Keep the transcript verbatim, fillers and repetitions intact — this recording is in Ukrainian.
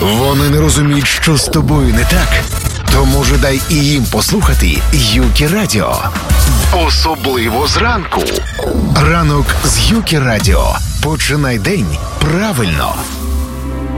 Вони не розуміють, що з тобою не так. То, може, дай і їм послухати Юкі Радіо. Особливо зранку. Ранок з Юкі Радіо. Починай день правильно.